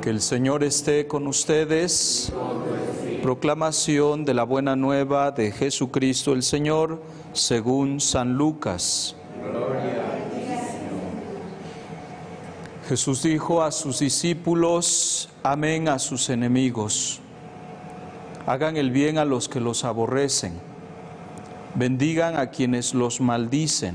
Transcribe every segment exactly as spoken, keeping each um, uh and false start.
Que el Señor esté con ustedes. Proclamación de la buena nueva de Jesucristo el Señor, según San Lucas. Jesús dijo a sus discípulos: amen a sus enemigos, hagan el bien a los que los aborrecen, bendigan a quienes los maldicen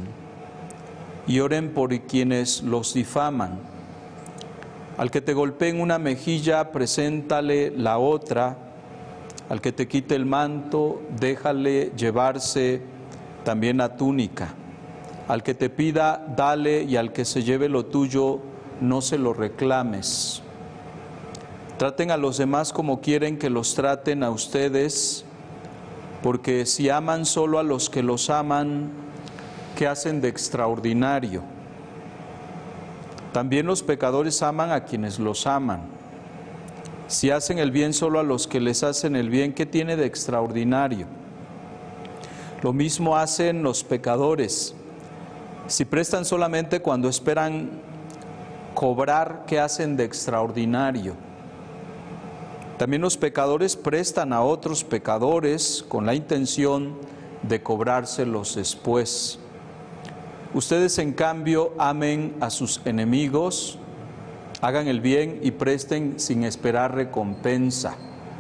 y oren por quienes los difaman. Al que te golpee en una mejilla, preséntale la otra. Al que te quite el manto, déjale llevarse también la túnica. Al que te pida, dale, y al que se lleve lo tuyo, no se lo reclames. Traten a los demás como quieren que los traten a ustedes, porque si aman solo a los que los aman, ¿qué hacen de extraordinario? También los pecadores aman a quienes los aman. Si hacen el bien solo a los que les hacen el bien, ¿qué tiene de extraordinario? Lo mismo hacen los pecadores. Si prestan solamente cuando esperan cobrar, ¿qué hacen de extraordinario? También los pecadores prestan a otros pecadores con la intención de cobrárselos después. Ustedes, en cambio, amen a sus enemigos, hagan el bien y presten sin esperar recompensa.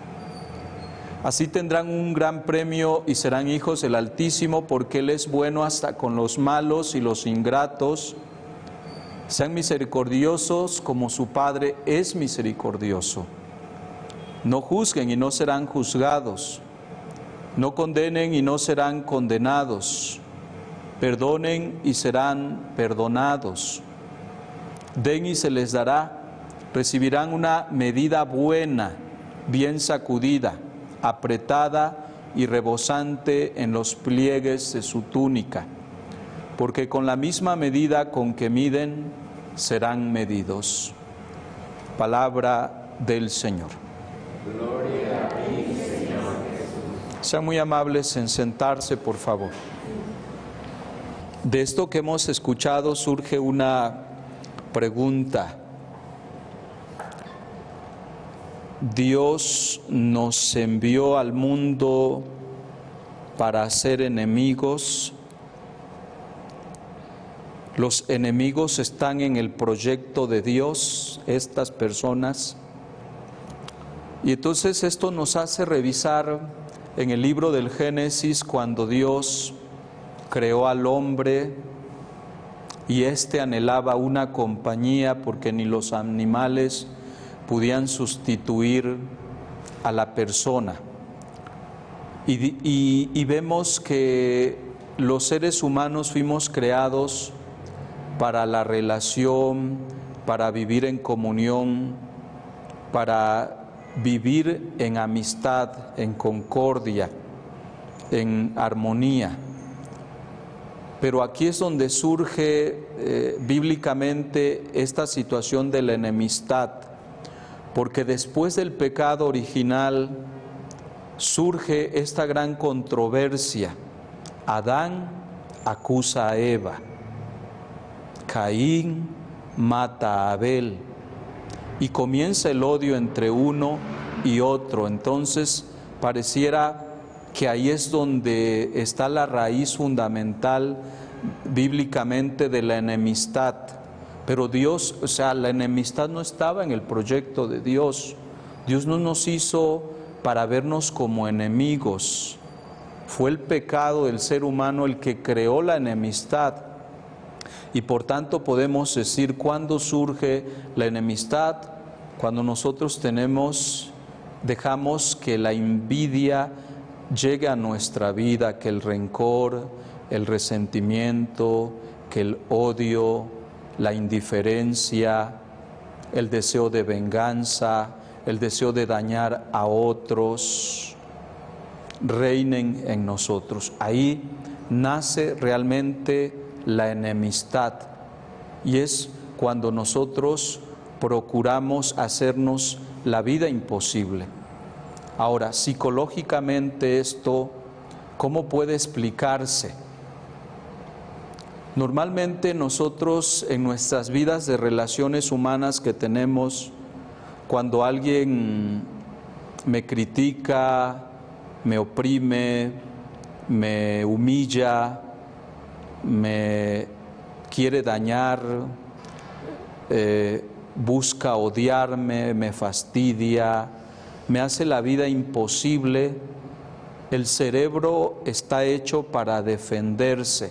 Así tendrán un gran premio y serán hijos del Altísimo, porque Él es bueno hasta con los malos y los ingratos. Sean misericordiosos como su Padre es misericordioso. No juzguen y no serán juzgados. No condenen y no serán condenados. Perdonen y serán perdonados. Den y se les dará. Recibirán una medida buena, bien sacudida, apretada y rebosante en los pliegues de su túnica. Porque con la misma medida con que miden, serán medidos. Palabra del Señor. Gloria a ti, Señor Jesús. Sean muy amables en sentarse, por favor. De esto que hemos escuchado surge una pregunta. ¿Dios nos envió al mundo para ser enemigos? ¿Los enemigos están en el proyecto de Dios, estas personas? Y entonces esto nos hace revisar en el libro del Génesis, cuando Dios creó al hombre y éste anhelaba una compañía, porque ni los animales podían sustituir a la persona. Y, y, y vemos que los seres humanos fuimos creados para la relación, para vivir en comunión, para vivir en amistad, en concordia, en armonía. Pero aquí es donde surge eh, bíblicamente esta situación de la enemistad, porque después del pecado original surge esta gran controversia. Adán acusa a Eva, Caín mata a Abel, y comienza el odio entre uno y otro. Entonces pareciera que ahí es donde está la raíz fundamental bíblicamente de la enemistad. Pero Dios, o sea, la enemistad no estaba en el proyecto de Dios. Dios no nos hizo para vernos como enemigos. Fue el pecado del ser humano el que creó la enemistad. Y por tanto podemos decir, ¿cuándo surge la enemistad? Cuando nosotros tenemos, dejamos que la envidia llegue a nuestra vida, que el rencor, el resentimiento, que el odio, la indiferencia, el deseo de venganza, el deseo de dañar a otros, reinen en nosotros. Ahí nace realmente la enemistad, y es cuando nosotros procuramos hacernos la vida imposible. Ahora, psicológicamente esto, ¿cómo puede explicarse? Normalmente nosotros en nuestras vidas de relaciones humanas que tenemos, Cuando alguien me critica, me oprime, me humilla, me quiere dañar, eh, busca odiarme, me fastidia, me hace la vida imposible, el cerebro está hecho para defenderse.